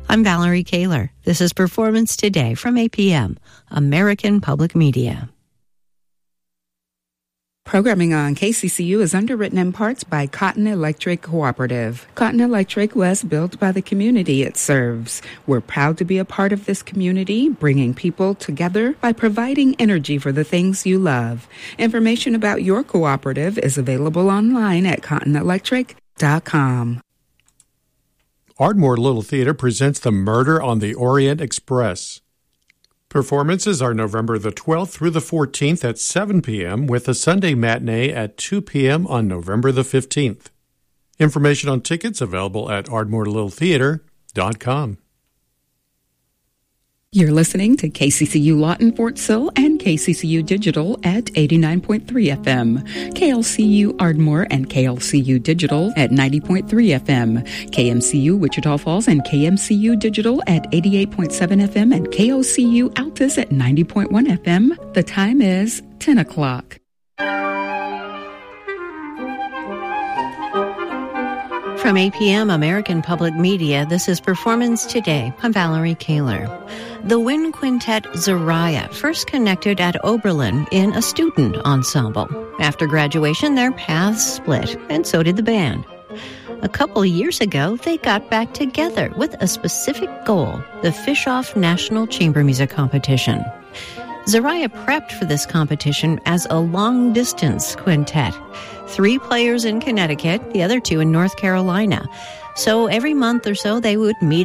I'm Valerie Kaler. This is Performance Today from APM, American Public Media. Programming on KCCU is underwritten in parts by Cotton Electric Cooperative. Cotton Electric was built by the community it serves. We're proud to be a part of this community, bringing people together by providing energy for the things you love. Information about your cooperative is available online at cottonelectric.com. Ardmore Little Theater presents The Murder on the Orient Express. Performances are November the 12th through the 14th at 7 p.m. with a Sunday matinee at 2 p.m. on November the 15th. Information on tickets available at ardmorelittletheater.com. You're listening to KCCU Lawton Fort Sill and KCCU Digital at 89.3 FM, KLCU Ardmore and KLCU Digital at 90.3 FM, KMCU Wichita Falls and KMCU Digital at 88.7 FM, and KOCU Altus at 90.1 FM. The time is 10 o'clock. From APM, American Public Media, this is Performance Today. I'm Valerie Kaler. The wind quintet Zariah first connected at Oberlin in a student ensemble. After graduation, their paths split, and so did the band. A couple years ago, they got back together with a specific goal, the Fischoff National Chamber Music Competition. Zariah prepped for this competition as a long-distance quintet. 3 players in Connecticut, the other 2 in North Carolina. So every month or so, they would meet